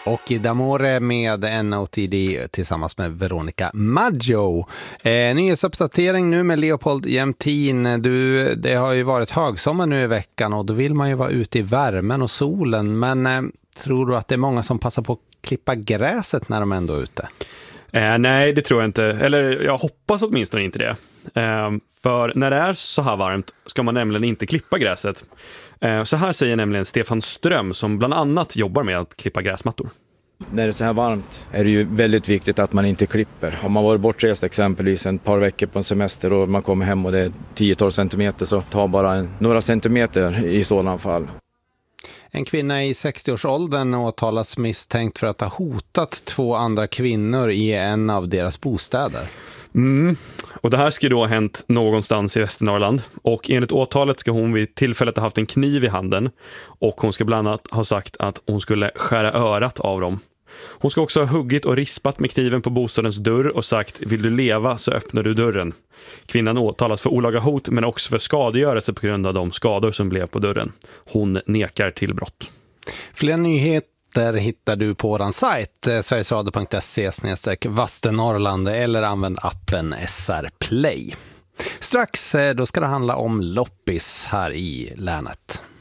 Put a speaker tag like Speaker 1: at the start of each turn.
Speaker 1: Och D'Amore med NOTD tillsammans med Veronica Maggio. Nyhetsuppdatering nu med Leopold Jämtin. Det har ju varit högsommar nu i veckan och då vill man ju vara ute i värmen och solen. Men tror du att det är många som passar på att klippa gräset när de ändå är ute?
Speaker 2: Nej, det tror jag inte. Eller jag hoppas åtminstone inte det. För när det är så här varmt ska man nämligen inte klippa gräset. Så här säger nämligen Stefan Ström som bland annat jobbar med att klippa gräsmattor.
Speaker 3: När det är så här varmt är det ju väldigt viktigt att man inte klipper. Om man varit bortrest exempelvis ett par veckor på en semester och man kommer hem och det är 10-12 centimeter så ta bara några centimeter i sådan fall.
Speaker 1: En kvinna i 60-årsåldern åtalas misstänkt för att ha hotat 2 andra kvinnor i en av deras bostäder.
Speaker 2: Och det här ska då ha hänt någonstans i Västernorrland. Och enligt åtalet ska hon vid tillfället ha haft en kniv i handen. Och hon ska bland annat ha sagt att hon skulle skära örat av dem. Hon ska också ha huggit och rispat med kniven på bostadens dörr och sagt: vill du leva så öppnar du dörren. Kvinnan åtalas för olaga hot men också för skadegörelse på grund av de skador som blev på dörren. Hon nekar till brott.
Speaker 1: Fler nyheter hittar du på vår sajt sverigesradio.se/Västernorrland eller använd appen SR Play. Strax då ska det handla om loppis här i länet.